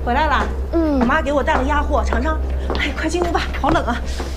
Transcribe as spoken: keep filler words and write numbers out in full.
回来了。嗯，我妈给我带了鸭货，尝尝。哎，快进屋吧，好冷啊。